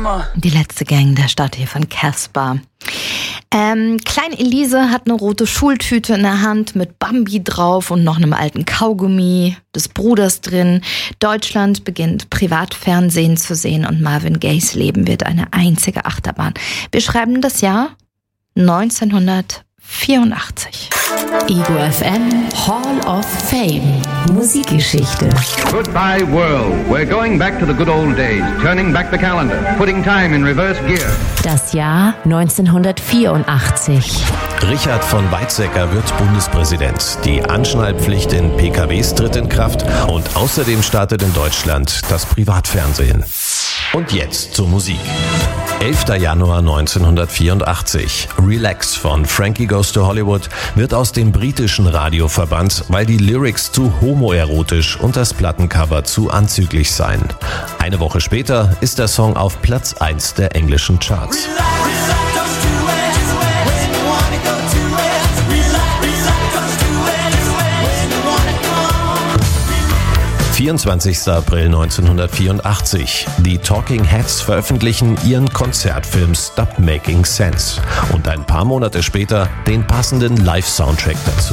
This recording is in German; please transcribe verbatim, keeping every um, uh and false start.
Mama. Die letzte Gang der Stadt hier von Casper. Ähm, Klein Elise hat eine rote Schultüte in der Hand mit Bambi drauf und noch einem alten Kaugummi des Bruders drin. Deutschland beginnt Privatfernsehen zu sehen und Marvin Gayes Leben wird eine einzige Achterbahn. Wir schreiben das Jahr neunzehnhundertvierundachtzig. Ego F M Hall of Fame Musikgeschichte. Goodbye world. We're going back to the good old days. Turning back the calendar. Putting time in reverse gear. Das Jahr neunzehnhundertvierundachtzig. Richard von Weizsäcker wird Bundespräsident. Die Anschnallpflicht in P K Ws tritt in Kraft und außerdem startet in Deutschland das Privatfernsehen. Und jetzt zur Musik. elfter Januar neunzehnhundertvierundachtzig. Relax von Frankie Goes to Hollywood wird aus dem britischen Radio verbannt, weil die Lyrics zu homoerotisch und das Plattencover zu anzüglich seien. Eine Woche später ist der Song auf Platz eins der englischen Charts. vierundzwanzigster April neunzehnhundertvierundachtzig. Die Talking Heads veröffentlichen ihren Konzertfilm Stop Making Sense und ein paar Monate später den passenden Live-Soundtrack dazu.